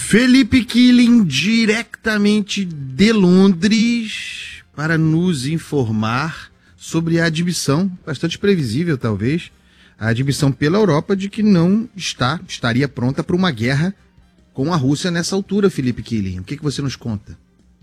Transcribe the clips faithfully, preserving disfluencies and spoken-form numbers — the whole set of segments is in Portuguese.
Felipe Killing, diretamente de Londres, para nos informar sobre a admissão, bastante previsível talvez, a admissão pela Europa de que não está, estaria pronta para uma guerra com a Rússia nessa altura, Felipe Killing. O que, que você nos conta?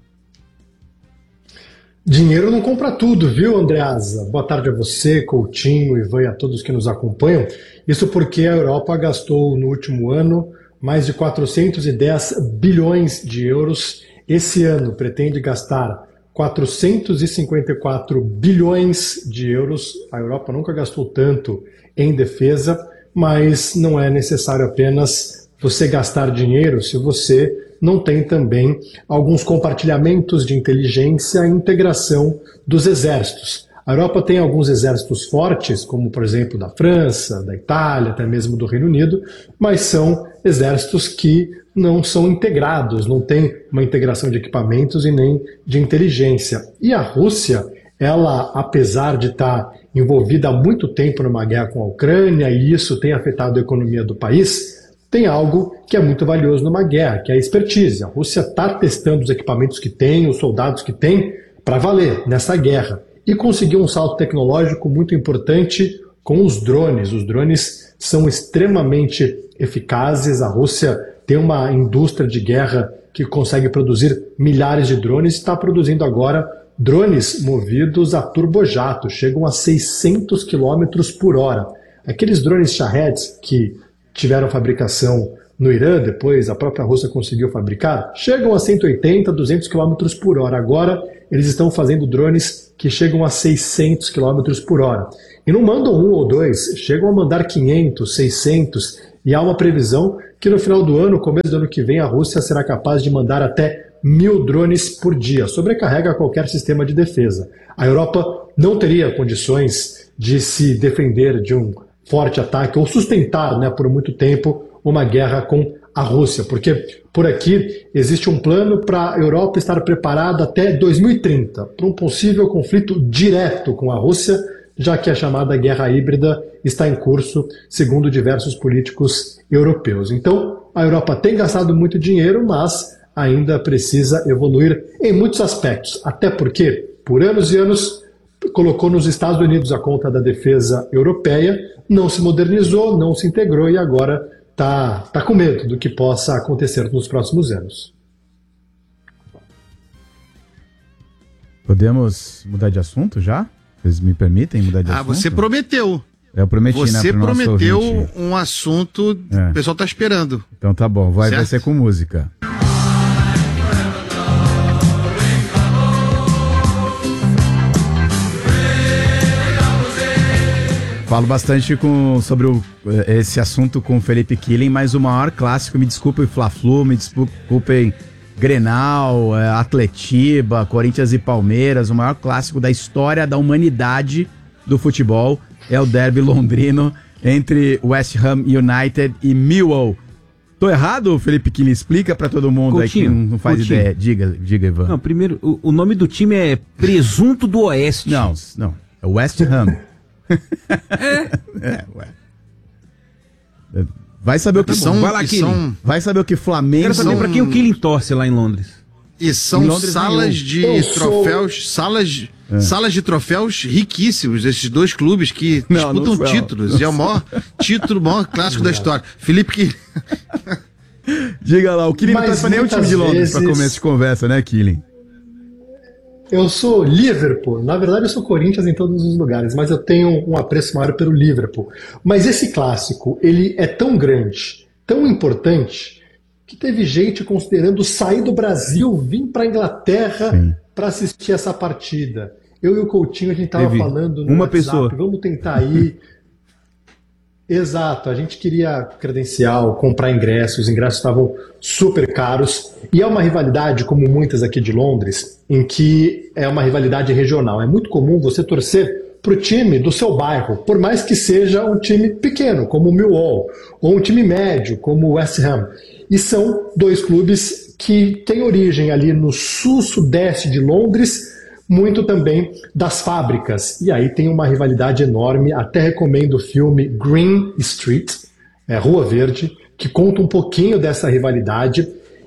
Dinheiro não compra tudo, viu, Andreasa? Boa tarde a você, Coutinho, Ivan e a todos que nos acompanham. Isso porque a Europa gastou no último ano mais de quatrocentos e dez bilhões de euros. Esse ano pretende gastar quatrocentos e cinquenta e quatro bilhões de euros. A Europa nunca gastou tanto em defesa, mas não é necessário apenas você gastar dinheiro se você não tem também alguns compartilhamentos de inteligência e integração dos exércitos. A Europa tem alguns exércitos fortes, como por exemplo da França, da Itália, até mesmo do Reino Unido, mas são exércitos que não são integrados, não tem uma integração de equipamentos e nem de inteligência. E a Rússia, ela, apesar de estar envolvida há muito tempo numa guerra com a Ucrânia, e isso tem afetado a economia do país, tem algo que é muito valioso numa guerra, que é a expertise. A Rússia está testando os equipamentos que tem, os soldados que tem, para valer nessa guerra. E conseguiu um salto tecnológico muito importante com os drones. Os drones são extremamente eficazes. A Rússia tem uma indústria de guerra que consegue produzir milhares de drones e está produzindo agora drones movidos a turbojato, chegam a seiscentos quilômetros por hora. Aqueles drones Shahed que tiveram fabricação no Irã, depois a própria Rússia conseguiu fabricar, chegam a cento e oitenta, duzentos quilômetros por hora. Agora eles estão fazendo drones que chegam a seiscentos quilômetros por hora. E não mandam um ou dois, chegam a mandar quinhentos, seiscentos, e há uma previsão que no final do ano, começo do ano que vem, a Rússia será capaz de mandar até mil drones por dia, sobrecarrega qualquer sistema de defesa. A Europa não teria condições de se defender de um forte ataque ou sustentar, né, por muito tempo uma guerra com a Rússia, porque por aqui existe um plano para a Europa estar preparada até dois mil e trinta para um possível conflito direto com a Rússia, já que a chamada guerra híbrida está em curso, segundo diversos políticos europeus. Então, a Europa tem gastado muito dinheiro, mas ainda precisa evoluir em muitos aspectos, até porque, por anos e anos, colocou nos Estados Unidos a conta da defesa europeia, não se modernizou, não se integrou e agora está tá com medo do que possa acontecer nos próximos anos. Podemos mudar de assunto já? Vocês me permitem mudar de ah, assunto? Ah, você prometeu. Eu prometi, você né, pro nosso prometeu ouvinte. Um assunto, é. O pessoal está esperando. Então tá bom, vai, vai ser com música. Falo bastante com, sobre o, esse assunto com o Felipe Killing, mas o maior clássico, me desculpem Fla-Flu, me desculpem Grenal, Atletiba, Corinthians e Palmeiras, o maior clássico da história da humanidade do futebol é o derby londrino entre West Ham United e Millwall. Tô errado, Felipe Killing? Explica pra todo mundo. Coutinho, aí que não faz Coutinho. ideia. Diga, diga, Ivan. Não, primeiro, o, o nome do time é Presunto do Oeste. Não, não, é West Ham. É? É, ué. Vai saber o que são. Vai lá, são... Vai saber o que Flamengo. Quero saber são... pra quem o Killing torce lá em Londres. E são salas de Eu troféus, sou... salas, é. salas de troféus riquíssimos, esses dois clubes que não, disputam não títulos. Não e é o maior título, o maior clássico da história. Felipe que. Diga lá, o Killing não torce nem o time de Londres vezes... para começo de conversa, né, Killing? Eu sou Liverpool, na verdade eu sou Corinthians em todos os lugares, mas eu tenho um apreço maior pelo Liverpool. Mas esse clássico, ele é tão grande, tão importante, que teve gente considerando sair do Brasil, vir para a Inglaterra para assistir essa partida. Eu e o Coutinho, a gente estava falando no uma WhatsApp, pessoa. Vamos tentar ir. Exato, a gente queria credencial, comprar ingressos, os ingressos estavam super caros, e é uma rivalidade, como muitas aqui de Londres, em que é uma rivalidade regional. É muito comum você torcer para o time do seu bairro, por mais que seja um time pequeno, como o Millwall, ou um time médio, como o West Ham. E são dois clubes que têm origem ali no sul-sudeste de Londres, muito também das fábricas. E aí tem uma rivalidade enorme. Até recomendo o filme Green Street, é, Rua Verde, que conta um pouquinho dessa rivalidade.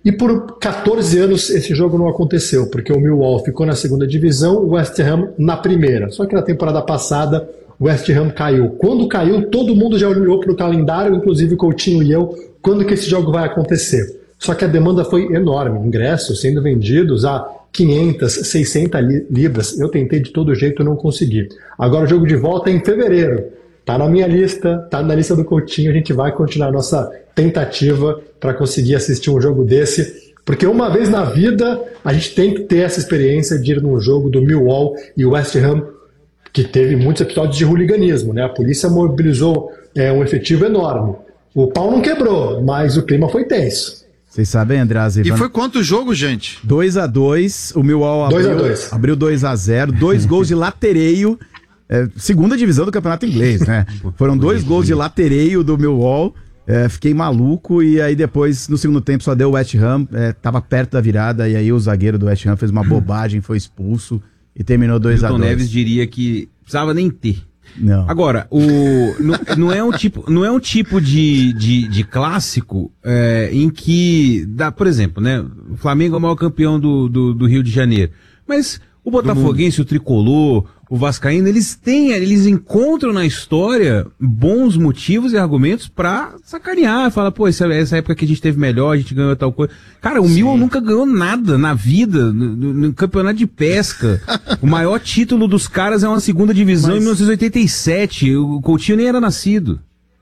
E por quatorze anos esse jogo não aconteceu, porque o Millwall ficou na segunda divisão, o West Ham na primeira. Só que na temporada passada o West Ham caiu. Quando caiu, todo mundo já olhou para o calendário, inclusive o Coutinho e eu, quando que esse jogo vai acontecer. Só que a demanda foi enorme, ingressos sendo vendidos a quinhentas, seiscentas libras. Eu tentei de todo jeito, não consegui. Agora o jogo de volta é em fevereiro. Tá na minha lista, tá na lista do Coutinho, a gente vai continuar a nossa tentativa para conseguir assistir um jogo desse, porque uma vez na vida a gente tem que ter essa experiência de ir num jogo do Millwall e West Ham, que teve muitos episódios de hooliganismo, né? A polícia mobilizou é, um efetivo enorme. O pau não quebrou, mas o clima foi tenso. Vocês sabem, Andreas? E foi quanto o jogo, gente? dois a dois, o Millwall abriu dois a zero, dois gols de latereio, é, segunda divisão do campeonato inglês, né? Foram dois gols de latereio do Millwall, é, fiquei maluco, e aí depois, no segundo tempo, só deu o West Ham, é, tava perto da virada, e aí o zagueiro do West Ham fez uma bobagem, foi expulso, e terminou dois a dois. Milton Neves diria que precisava nem ter. Não. Agora, o, não, não é um tipo, não é um tipo de, de, de clássico é, em que, dá, por exemplo, né, o Flamengo é o maior campeão do, do, do Rio de Janeiro, mas o Botafoguense, o Tricolor, o Vascaíno, eles têm, eles encontram na história bons motivos e argumentos pra sacanear, fala, pô, essa, essa época que a gente teve melhor, a gente ganhou tal coisa. Cara, o Millwall nunca ganhou nada na vida, no, no, no campeonato de pesca. O maior título dos caras é uma segunda divisão Mas... em mil novecentos e oitenta e sete, o Coutinho nem era nascido.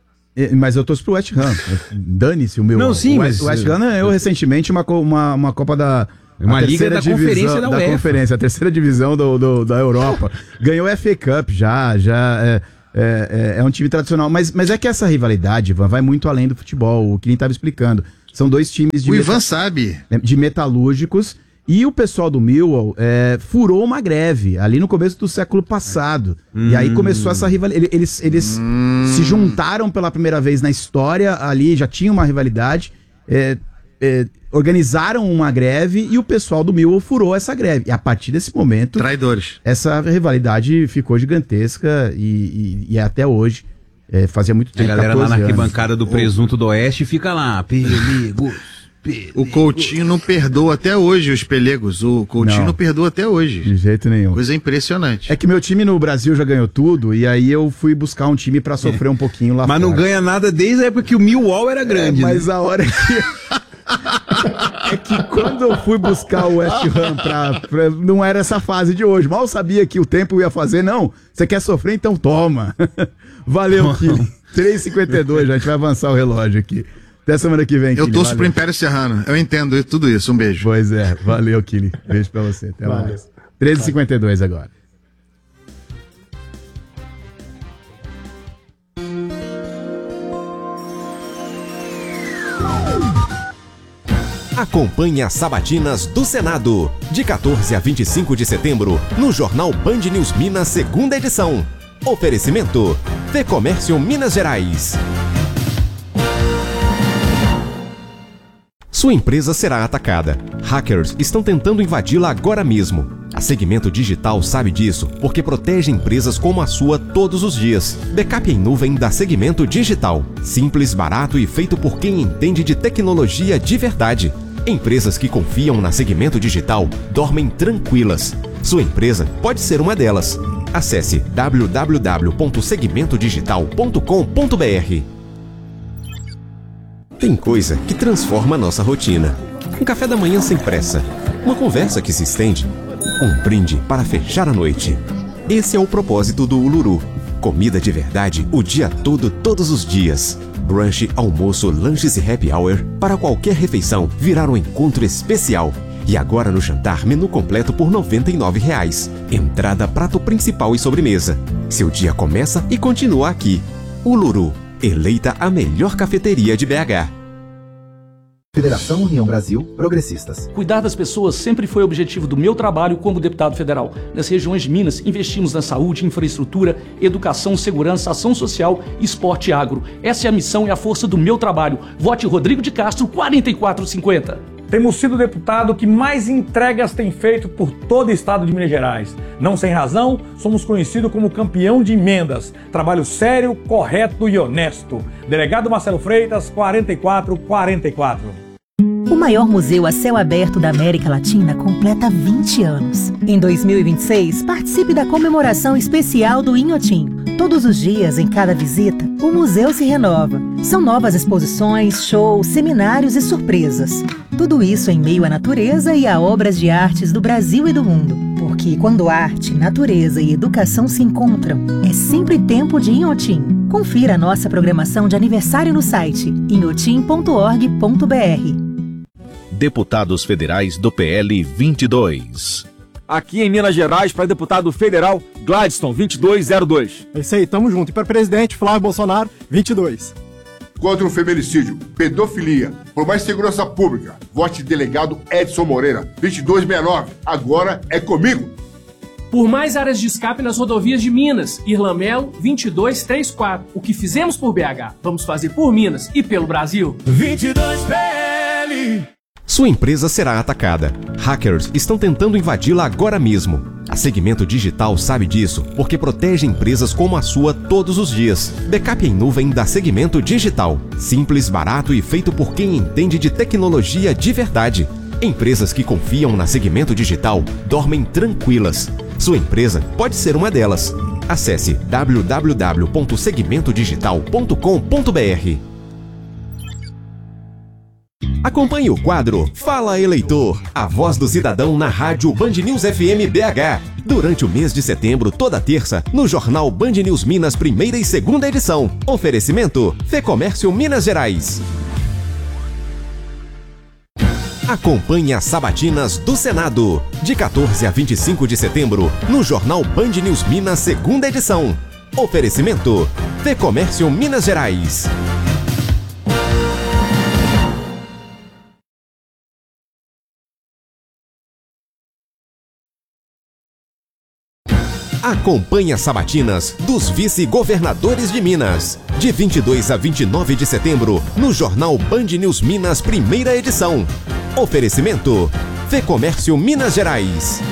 É, mas eu torço pro West Ham, dane-se o Millwall. Não, sim, o mas... O West Ham ganhou recentemente uma, uma, uma Copa da... Uma liga da divisão, conferência da, da UEFA. Conferência, a terceira divisão do, do, da Europa. Ganhou a F A Cup já, já é, é, é um time tradicional. Mas, mas é que essa rivalidade, Ivan, vai muito além do futebol, o que nem estava explicando. São dois times de, o meta, Ivan sabe. de metalúrgicos, e o pessoal do Millwall é, furou uma greve ali no começo do século passado. Hum. E aí começou essa rivalidade. Eles, eles hum. se juntaram pela primeira vez na história, ali já tinha uma rivalidade. É, é, organizaram uma greve e o pessoal do Millwall furou essa greve. E a partir desse momento... Traidores. Essa rivalidade ficou gigantesca e, e, e até hoje, é, fazia muito tempo. A galera lá na arquibancada do Presunto do Oeste fica lá, pelegos, pelegos. O Coutinho não perdoa até hoje os pelegos. O Coutinho não, não perdoa até hoje. De jeito nenhum. Coisa impressionante. É que meu time no Brasil já ganhou tudo e aí eu fui buscar um time pra sofrer é. um pouquinho lá Mas fora. Não ganha nada desde a época que o Millwall era grande. É, mas né? a hora que... É que quando eu fui buscar o West Ham pra, pra, não era essa fase de hoje. Mal sabia que o tempo ia fazer. Não, você quer sofrer? Então toma. Valeu, Kili. três e cinquenta e dois, já a gente vai avançar o relógio aqui. Até semana que vem, Eu Kili, torço valeu. pro Império Serrano. Eu entendo tudo isso. Um beijo. Pois é. Valeu, Kili. Beijo pra você. Até valeu. mais. três e cinquenta e dois agora. Acompanhe as sabatinas do Senado, de quatorze a vinte e cinco de setembro, no Jornal Band News Minas, segunda edição. Oferecimento: Fecomércio Minas Gerais. Sua empresa será atacada. Hackers estão tentando invadi-la agora mesmo. A Segmento Digital sabe disso, porque protege empresas como a sua todos os dias. Backup em nuvem da Segmento Digital. Simples, barato e feito por quem entende de tecnologia de verdade. Empresas que confiam na Segmento Digital dormem tranquilas. Sua empresa pode ser uma delas. Acesse w w w ponto segmento digital ponto com ponto b r. Tem coisa que transforma a nossa rotina. Um café da manhã sem pressa. Uma conversa que se estende. Um brinde para fechar a noite. Esse é o propósito do Uluru. Comida de verdade o dia todo, todos os dias. Brunch, almoço, lanches e happy hour para qualquer refeição virar um encontro especial. E agora no jantar, menu completo por noventa e nove reais. Entrada, prato principal e sobremesa. Seu dia começa e continua aqui. Uluru, eleita a melhor cafeteria de B H. Federação União Brasil Progressistas. Cuidar das pessoas sempre foi o objetivo do meu trabalho como deputado federal. Nas regiões de Minas, investimos na saúde, infraestrutura, educação, segurança, ação social, esporte e agro. Essa é a missão e a força do meu trabalho. Vote Rodrigo de Castro, quarenta e quatro cinquenta. Temos sido o deputado que mais entregas tem feito por todo o estado de Minas Gerais. Não sem razão, somos conhecidos como campeão de emendas. Trabalho sério, correto e honesto. Delegado Marcelo Freitas, quarenta e quatro quarenta e quatro. O maior museu a céu aberto da América Latina completa vinte anos. Em dois mil e vinte e seis, participe da comemoração especial do Inhotim. Todos os dias, em cada visita, o museu se renova. São novas exposições, shows, seminários e surpresas. Tudo isso em meio à natureza e a obras de artes do Brasil e do mundo. Porque quando arte, natureza e educação se encontram, é sempre tempo de Inhotim. Confira a nossa programação de aniversário no site inhotim ponto org ponto br. Deputados Federais do P L vinte e dois. Aqui em Minas Gerais, para deputado federal, Gladstone, vinte e dois zero dois. É isso aí, tamo junto. E para presidente, Flávio Bolsonaro, vinte e dois. Contra o feminicídio, pedofilia, por mais segurança pública, vote delegado Edson Moreira, vinte e dois sessenta e nove. Agora é comigo. Por mais áreas de escape nas rodovias de Minas, Irlamelo, vinte e dois trinta e quatro. O que fizemos por B H, vamos fazer por Minas e pelo Brasil. vinte e dois P L. Sua empresa será atacada. Hackers estão tentando invadi-la agora mesmo. A Segmento Digital sabe disso, porque protege empresas como a sua todos os dias. Backup em nuvem da Segmento Digital. Simples, barato e feito por quem entende de tecnologia de verdade. Empresas que confiam na Segmento Digital dormem tranquilas. Sua empresa pode ser uma delas. Acesse w w w ponto segmento digital ponto com ponto br. Acompanhe o quadro Fala Eleitor, a voz do cidadão na rádio Band News F M B H. Durante o mês de setembro, toda terça, no jornal Band News Minas, primeira e segunda edição. Oferecimento Fecomércio Minas Gerais. Acompanhe as sabatinas do Senado, de quatorze a vinte e cinco de setembro, no jornal Band News Minas, segunda edição. Oferecimento Fecomércio Minas Gerais. Acompanhe as sabatinas dos vice-governadores de Minas, de vinte e dois a vinte e nove de setembro, no jornal Band News Minas, primeira edição. Oferecimento Fecomércio Minas Gerais.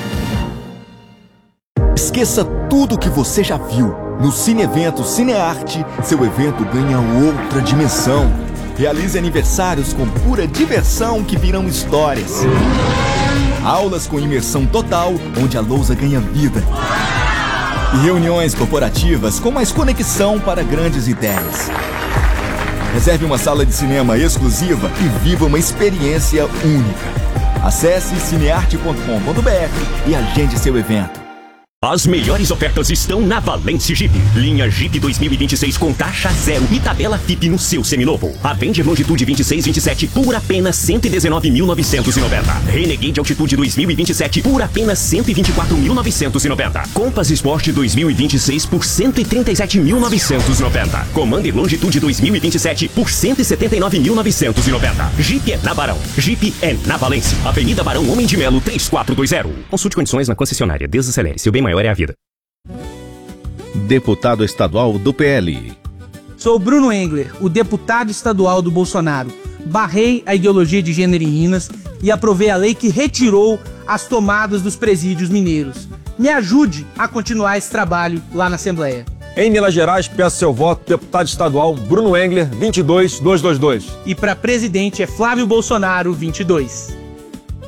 Esqueça tudo que você já viu. No Cine Evento Cinearte, seu evento ganha outra dimensão. Realize aniversários com pura diversão que virão histórias. Aulas com imersão total, onde a lousa ganha vida. E reuniões corporativas com mais conexão para grandes ideias. Reserve uma sala de cinema exclusiva e viva uma experiência única. Acesse cinearte ponto com ponto br e agende seu evento. As melhores ofertas estão na Valence Jeep. Linha Jeep dois mil e vinte e seis com taxa zero e tabela F I P no seu seminovo. Avenger Longitude vinte e seis vinte e sete por apenas cento e dezenove mil novecentos e noventa. Renegade Altitude dois mil e vinte e sete por apenas cento e vinte e quatro mil novecentos e noventa. Compass Sport dois mil e vinte e seis por cento e trinta e sete mil novecentos e noventa. Commander Longitude dois mil e vinte e sete por cento e setenta e nove mil novecentos e noventa. Jeep é na Barão. Jeep é na Valence. Avenida Barão Homem de Melo três quatro dois zero. Consulte condições na concessionária. Desacelere. Seu bem maior é a vida. Deputado estadual do P L. Sou Bruno Engler, o deputado estadual do Bolsonaro. Barrei a ideologia de gênero em Minas e aprovei a lei que retirou as tomadas dos presídios mineiros. Me ajude a continuar esse trabalho lá na Assembleia. Em Minas Gerais, peço seu voto, deputado estadual Bruno Engler, vinte e dois dois dois dois. E para presidente é Flávio Bolsonaro, vinte e dois.